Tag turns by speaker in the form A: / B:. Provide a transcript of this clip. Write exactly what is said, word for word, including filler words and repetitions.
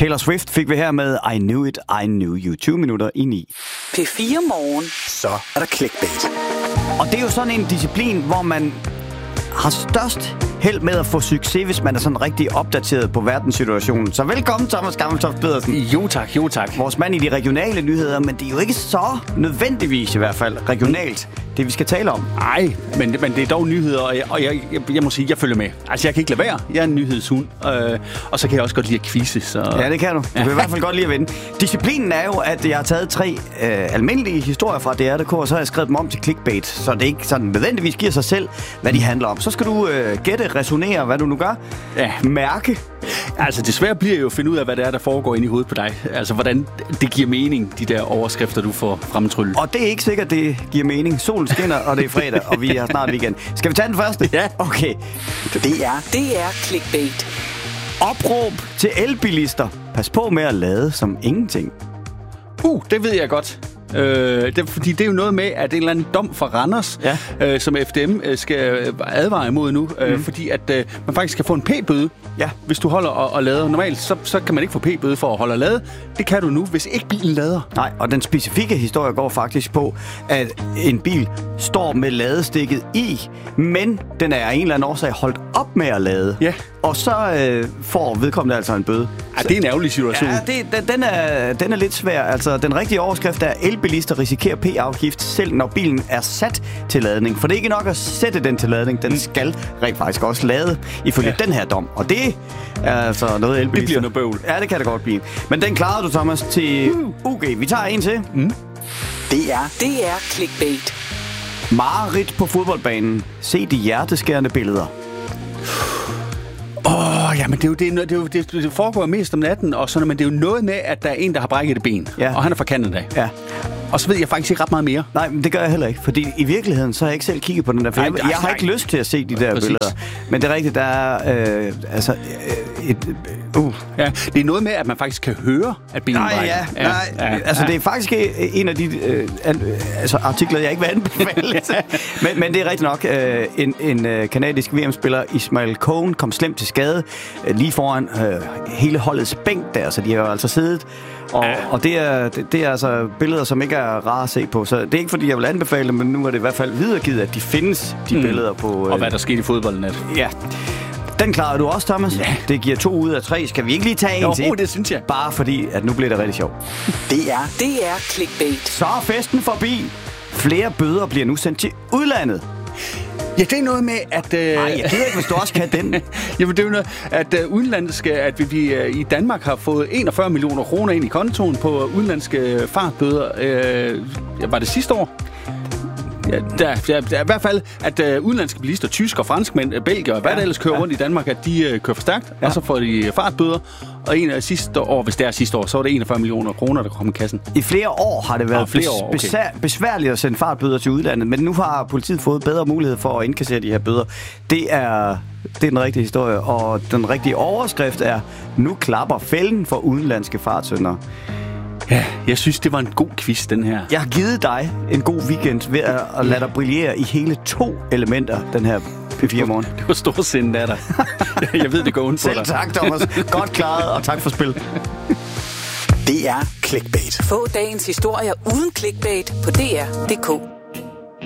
A: Taylor Swift fik vi her med I Knew It, I Knew You. tyve minutter i ni.
B: P fire Morgen.
C: Så er der clickbait.
A: Og det er jo sådan en disciplin, hvor man har størst held med at få succes, hvis man er sådan rigtig opdateret på verdenssituationen. Så velkommen, Thomas Gammeltoft Pedersen.
D: Jo tak, jo tak.
A: Vores mand i de regionale nyheder, men det er jo ikke så nødvendigvis i hvert fald regionalt, det vi skal tale om.
D: Nej, men, men det er dog nyheder, og, jeg, og jeg, jeg, jeg må sige, jeg følger med. Altså, jeg kan ikke lade være. Jeg er en nyhedshund, øh, og så kan jeg også godt lide at quizze. Så...
A: Ja, det kan du. Du kan i hvert fald godt lide at vinde. Disciplinen er jo, at jeg har taget tre øh, almindelige historier fra D R punktum d k, og så har jeg skrevet dem om til clickbait, så det ikke sådan nødvendigvis giver sig selv, hvad de handler om. Så skal du øh, gætte, resonere, hvad du nu gør.
D: Ja.
A: Mærke.
D: Altså, det svære bliver jo at finde ud af, hvad det er, der foregår inde i hovedet på dig. Altså, hvordan det giver mening, de der overskrifter, du får fremtryllet.
A: Og det er ikke sikkert, det giver mening. Solen skinner, og det er fredag, og vi har snart weekend. Skal vi tage den første?
D: Ja.
A: Okay.
B: Det er, det er clickbait.
A: Opråb til elbilister. Pas på med at lade som ingenting.
D: Uh, det ved jeg godt. Øh, det, fordi det er jo noget med, at en eller anden dom fra Randers,
A: ja.
D: øh, som F D M øh, skal advare imod nu, øh, mm. fordi at øh, man faktisk kan få en p-bøde,
A: ja.
D: hvis du holder og, og lader. Normalt, så, så kan man ikke få p-bøde for at holde og lade. Det kan du nu, hvis ikke bilen lader.
A: Nej, og den specifikke historie går faktisk på, at en bil står med ladestikket i, men den er af en eller anden årsag holdt op med at lade.
D: Ja.
A: Og så øh, får vedkommende altså en bøde.
D: Ja, det er en ærgerlig situation.
A: Ja, det, den, den, er, den er lidt svær. Altså, den rigtige overskrift er, elbilister risikerer p-afgift, selv når bilen er sat til ladning. For det er ikke nok at sætte den til ladning. Den skal rent faktisk også lade, ifølge ja. den her dom. Og det er altså noget elbilister.
D: Det bliver noget bøvl.
A: Ja, det kan det godt blive. Men den klarede du, Thomas, til U G. Vi tager en til. Mm.
B: Det er, det er clickbait.
A: Mareridt på fodboldbanen. Se de hjerteskærende billeder.
D: Åh, oh, jamen det er jo det, det, er jo, det, det foregår mest om natten, og sådan, men det er jo noget med, at der er en, der har brækket et ben,
A: ja.
D: og han er fra Canada.
A: Ja.
D: Og så ved jeg faktisk ikke ret meget mere.
A: Nej, men det gør jeg heller ikke, fordi i virkeligheden, så har jeg ikke selv kigget på den der, for
D: nej,
A: jeg, jeg har ikke lyst til at se de der
D: Præcis.
A: billeder. Men det er rigtigt, der er øh, altså øh, et... Uh.
D: Ja, det er noget med, at man faktisk kan høre, at bilen
A: nej,
D: brækker.
A: Ja, nej, ja, altså ja. det er faktisk en af de øh, an, altså, artikler, jeg ikke vil anbefale. men, men det er rigtigt nok, øh, en, en øh, kanadisk V M-spiller, Ismail Cohen, kom slemt til skade øh, lige foran øh, hele holdets bænk der, så de har jo altså siddet. Og, ja. og det, er, det, det er altså billeder, som ikke er rare at se på. Så det er ikke, fordi jeg vil anbefale dem, men nu er det i hvert fald videregivet, at de findes, de mm. billeder på... Øh,
D: og hvad der skete i fodboldnet.
A: Ja. Den klarede du også, Thomas.
D: Ja.
A: Det giver to ud af tre. Skal vi ikke lige tage en
D: jo,
A: til?
D: Jo, det synes jeg.
A: Bare fordi, at nu bliver det rigtig sjovt.
B: Det er, det er clickbait.
A: Så er festen forbi. Flere bøder bliver nu sendt til udlandet.
D: Ja, det er noget med, at... Øh...
A: Nej, jeg gider ikke, hvis du også kan den.
D: Jamen, det er jo noget, at uh, udenlandske... At vi, vi uh, i Danmark har fået enogfyrre millioner kroner ind i kontoen på udenlandske fartbøder. Uh, var det sidste år? Ja, der, der, der, i hvert fald, at uh, udenlandske bilister, tysk og franskmænd, belgier og hvad ja, der ellers kører ja. rundt i Danmark, at de uh, kører for stærkt, ja. og så får de fartbøder. Og en af sidste år, hvis det er sidste år, så var det enogfyrre millioner kroner, der kom i kassen.
A: I flere år har det været
D: ah, flere år, okay.
A: besvær- besværligt at sende fartbøder til udlandet, men nu har politiet fået bedre mulighed for at indkassere de her bøder. Det er, det er den rigtige historie, og den rigtige overskrift er, nu klapper fælden for udenlandske fartsyndere.
D: Ja, jeg synes, det var en god quiz, den her.
A: Jeg har givet dig en god weekend ved at, at lade dig brillere i hele to elementer, den her P fire Morgen.
D: Det var storsindet af dig. Jeg ved, det går ondt på dig.
A: Selv tak, Thomas. Godt klaret, og tak for spil.
C: Det er clickbait.
B: Få dagens historier uden clickbait på D R punktum d k.